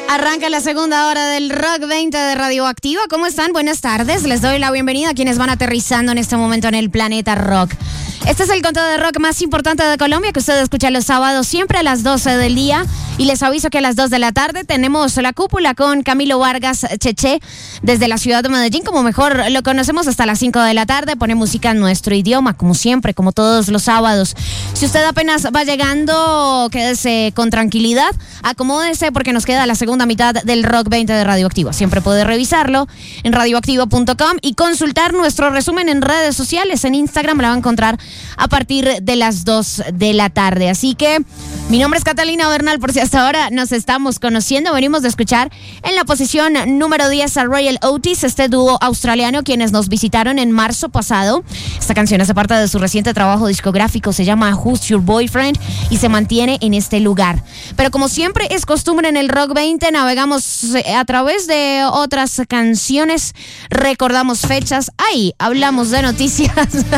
Arranca la segunda hora del Rock 20 de Radioactiva. ¿Cómo están? Buenas tardes. Les doy la bienvenida a quienes van aterrizando en este momento en el planeta rock. Este es el conteo de rock más importante de Colombia que usted escucha los sábados siempre a las 12 del día. Y les aviso que a las 2 de la tarde tenemos La Cúpula con Camilo Vargas Cheche desde la ciudad de Medellín, como mejor lo conocemos, hasta las 5 de la tarde. Pone música en nuestro idioma, como siempre, como todos los sábados. Si usted apenas va llegando, quédese con tranquilidad, acomódese porque nos queda la segunda mitad del Rock 20 de Radioactiva. Siempre puede revisarlo en radioactiva.com y consultar nuestro resumen en redes sociales. En Instagram la va a encontrar a partir de las 2 de la tarde. Así que mi nombre es Catalina Bernal, por si hasta ahora nos estamos conociendo. Venimos de escuchar en la posición número 10 a Royal Otis, este dúo australiano quienes nos visitaron en marzo pasado. Esta canción hace parte de su reciente trabajo discográfico, se llama Who's Your Boyfriend y se mantiene en este lugar. Pero como siempre es costumbre en el Rock 20, navegamos a través de otras canciones, recordamos fechas, ahí hablamos de noticias.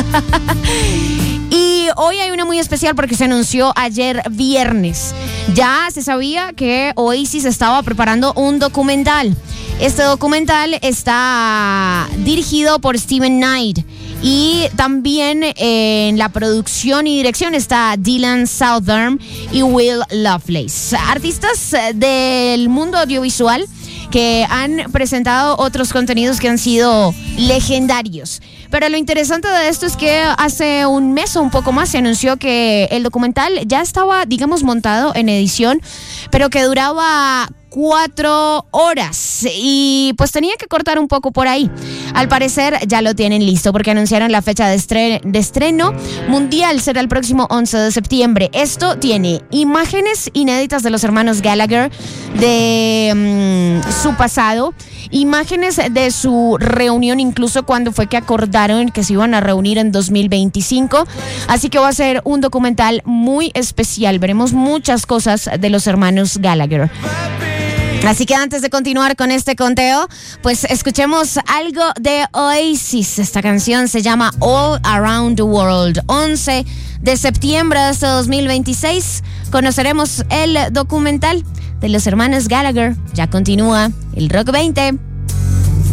Y hoy hay una muy especial porque se anunció ayer viernes. Ya se sabía que Oasis estaba preparando un documental. Este documental está dirigido por Steven Knight. Y también en la producción y dirección está Dylan Southern y Will Lovelace. Artistas del mundo audiovisual que han presentado otros contenidos que han sido legendarios. Pero lo interesante de esto es que hace un mes o un poco más se anunció que el documental ya estaba, digamos, montado en edición, pero que duraba 4 horas y pues tenía que cortar un poco por ahí. Al parecer ya lo tienen listo porque anunciaron la fecha de estreno mundial, será el próximo 11 de septiembre. Esto tiene imágenes inéditas de los hermanos Gallagher, de su pasado, imágenes de su reunión, incluso cuando fue que acordaron que se iban a reunir en 2025. Así que va a ser un documental muy especial. Veremos muchas cosas de los hermanos Gallagher. Así que antes de continuar con este conteo, pues escuchemos algo de Oasis. Esta canción se llama All Around the World. 11 de septiembre de este 2026 conoceremos el documental de los hermanos Gallagher. Ya continúa el Rock 20.